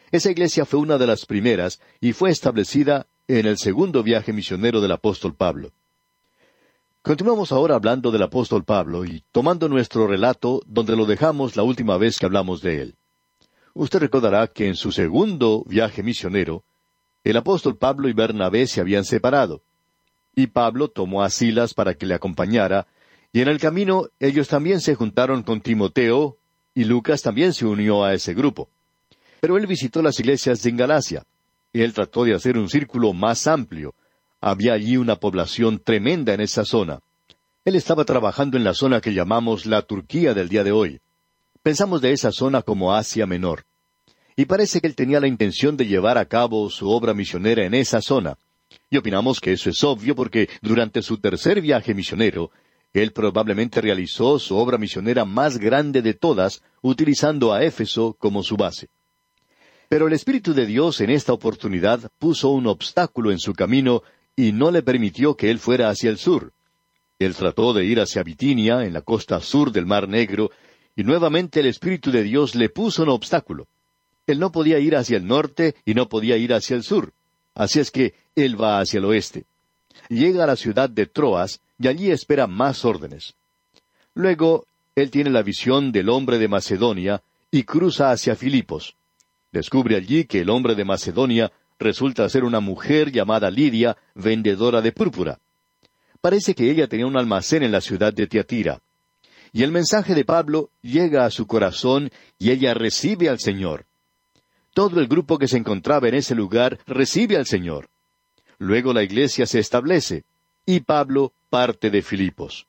Esa iglesia fue una de las primeras y fue establecida en el segundo viaje misionero del apóstol Pablo. Continuamos ahora hablando del apóstol Pablo y tomando nuestro relato donde lo dejamos la última vez que hablamos de él. Usted recordará que en su segundo viaje misionero, el apóstol Pablo y Bernabé se habían separado, y Pablo tomó a Silas para que le acompañara, y en el camino ellos también se juntaron con Timoteo, y Lucas también se unió a ese grupo. Pero él visitó las iglesias en Galacia. Él trató de hacer un círculo más amplio. Había allí una población tremenda en esa zona. Él estaba trabajando en la zona que llamamos la Turquía del día de hoy. Pensamos de esa zona como Asia Menor. Y parece que él tenía la intención de llevar a cabo su obra misionera en esa zona. Y opinamos que eso es obvio porque durante su tercer viaje misionero, él probablemente realizó su obra misionera más grande de todas, utilizando a Éfeso como su base. Pero el Espíritu de Dios en esta oportunidad puso un obstáculo en su camino y no le permitió que él fuera hacia el sur. Él trató de ir hacia Bitinia, en la costa sur del Mar Negro, y nuevamente el Espíritu de Dios le puso un obstáculo. Él no podía ir hacia el norte y no podía ir hacia el sur. Así es que él va hacia el oeste. Llega a la ciudad de Troas y allí espera más órdenes. Luego, él tiene la visión del hombre de Macedonia y cruza hacia Filipos. Descubre allí que el hombre de Macedonia resulta ser una mujer llamada Lidia, vendedora de púrpura. Parece que ella tenía un almacén en la ciudad de Tiatira. Y el mensaje de Pablo llega a su corazón y ella recibe al Señor. Todo el grupo que se encontraba en ese lugar recibe al Señor. Luego la iglesia se establece, y Pablo parte de Filipos.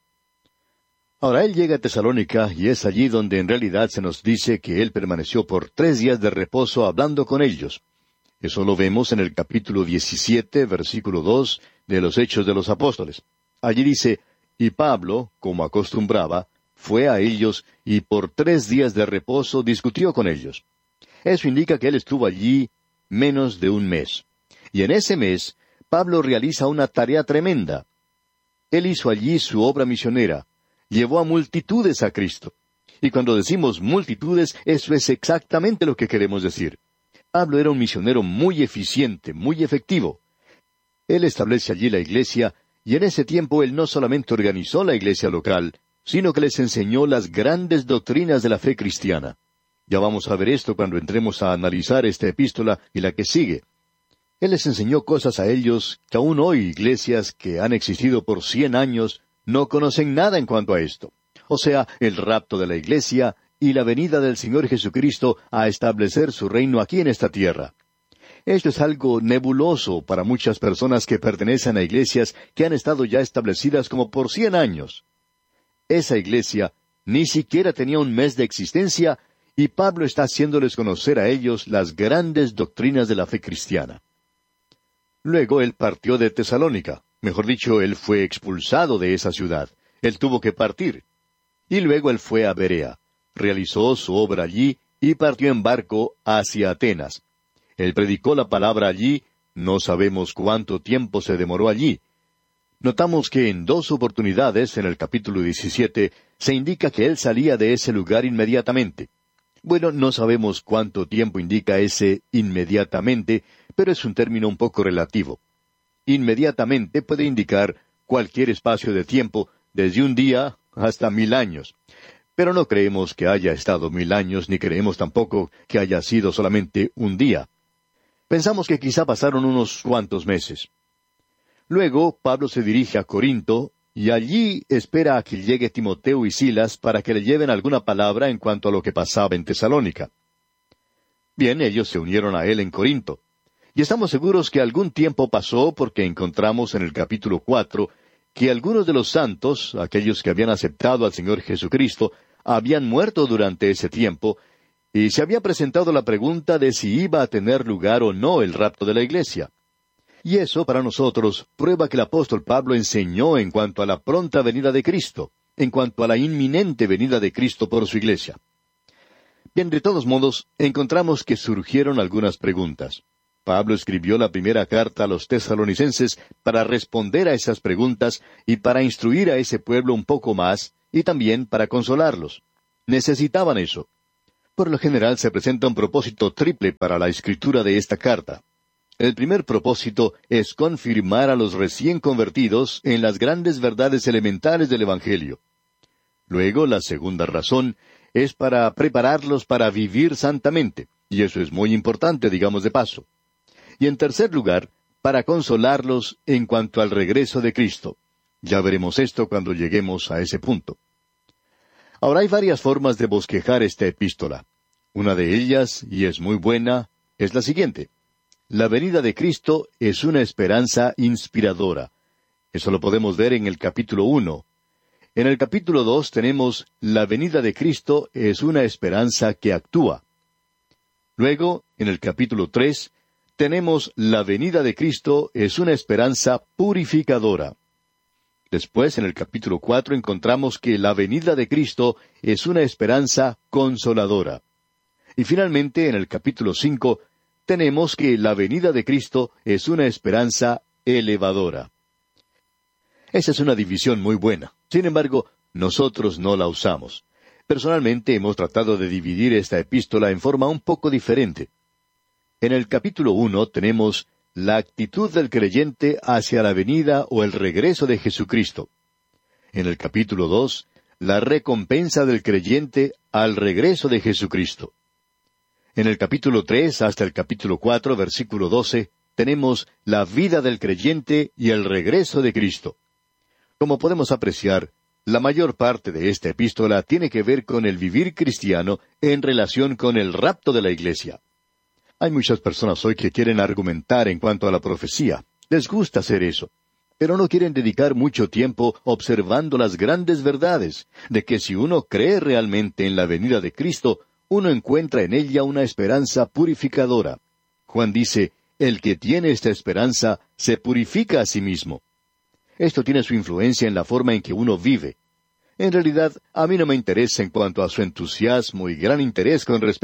Ahora él llega a Tesalónica, y es allí donde en realidad se nos dice que él permaneció por 3 días de reposo hablando con ellos. Eso lo vemos en el capítulo 17, versículo 2, de los Hechos de los Apóstoles. Allí dice, y Pablo, como acostumbraba, fue a ellos, y por 3 días de reposo discutió con ellos. Eso indica que él estuvo allí menos de un mes. Y en ese mes, Pablo realiza una tarea tremenda. Él hizo allí su obra misionera. Llevó a multitudes a Cristo. Y cuando decimos multitudes, eso es exactamente lo que queremos decir. Pablo era un misionero muy eficiente, muy efectivo. Él establece allí la iglesia, y en ese tiempo él no solamente organizó la iglesia local, sino que les enseñó las grandes doctrinas de la fe cristiana. Ya vamos a ver esto cuando entremos a analizar esta epístola y la que sigue. Él les enseñó cosas a ellos que aún hoy iglesias que han existido por 100 años no conocen nada en cuanto a esto. O sea, el rapto de la iglesia y la venida del Señor Jesucristo a establecer su reino aquí en esta tierra. Esto es algo nebuloso para muchas personas que pertenecen a iglesias que han estado ya establecidas como por 100 años. Esa iglesia ni siquiera tenía un mes de existencia y Pablo está haciéndoles conocer a ellos las grandes doctrinas de la fe cristiana. Luego él partió de Tesalónica. Mejor dicho, él fue expulsado de esa ciudad. Él tuvo que partir. Y luego él fue a Berea. Realizó su obra allí y partió en barco hacia Atenas. Él predicó la palabra allí, no sabemos cuánto tiempo se demoró allí. Notamos que en 2 oportunidades, en el capítulo 17, se indica que él salía de ese lugar inmediatamente. Bueno, no sabemos cuánto tiempo indica ese inmediatamente, pero es un término un poco relativo. Inmediatamente puede indicar cualquier espacio de tiempo, desde un día hasta 1000 años. Pero no creemos que haya estado 1000 años, ni creemos tampoco que haya sido solamente un día. Pensamos que quizá pasaron unos cuantos meses. Luego, Pablo se dirige a Corinto, y allí espera a que llegue Timoteo y Silas para que le lleven alguna palabra en cuanto a lo que pasaba en Tesalónica. Bien, ellos se unieron a él en Corinto. Y estamos seguros que algún tiempo pasó porque encontramos en el capítulo 4 que algunos de los santos, aquellos que habían aceptado al Señor Jesucristo, habían muerto durante ese tiempo, y se había presentado la pregunta de si iba a tener lugar o no el rapto de la iglesia. Y eso, para nosotros, prueba que el apóstol Pablo enseñó en cuanto a la pronta venida de Cristo, en cuanto a la inminente venida de Cristo por su iglesia. Bien, de todos modos, encontramos que surgieron algunas preguntas. Pablo escribió la primera carta a los tesalonicenses para responder a esas preguntas y para instruir a ese pueblo un poco más, y también para consolarlos. Necesitaban eso. Por lo general se presenta un propósito triple para la escritura de esta carta. El primer propósito es confirmar a los recién convertidos en las grandes verdades elementales del Evangelio. Luego, la segunda razón es para prepararlos para vivir santamente, y eso es muy importante, digamos de paso. Y en tercer lugar, para consolarlos en cuanto al regreso de Cristo. Ya veremos esto cuando lleguemos a ese punto. Ahora hay varias formas de bosquejar esta epístola. Una de ellas, y es muy buena, es la siguiente. La venida de Cristo es una esperanza inspiradora. Eso lo podemos ver en el capítulo 1. En el capítulo 2 tenemos la venida de Cristo es una esperanza que actúa. Luego, en el capítulo 3, tenemos la venida de Cristo es una esperanza purificadora. Después, en el capítulo 4, encontramos que la venida de Cristo es una esperanza consoladora. Y finalmente, en el capítulo 5, tenemos que la venida de Cristo es una esperanza elevadora. Esa es una división muy buena. Sin embargo, nosotros no la usamos. Personalmente hemos tratado de dividir esta epístola en forma un poco diferente. En el capítulo 1 tenemos la actitud del creyente hacia la venida o el regreso de Jesucristo. En el capítulo 2, la recompensa del creyente al regreso de Jesucristo. En el capítulo 3 hasta el capítulo 4, versículo 12, tenemos la vida del creyente y el regreso de Cristo. Como podemos apreciar, la mayor parte de esta epístola tiene que ver con el vivir cristiano en relación con el rapto de la iglesia. Hay muchas personas hoy que quieren argumentar en cuanto a la profecía. Les gusta hacer eso. Pero no quieren dedicar mucho tiempo observando las grandes verdades, de que si uno cree realmente en la venida de Cristo, uno encuentra en ella una esperanza purificadora. Juan dice, el que tiene esta esperanza se purifica a sí mismo. Esto tiene su influencia en la forma en que uno vive. En realidad, a mí no me interesa en cuanto a su entusiasmo y gran interés con respecto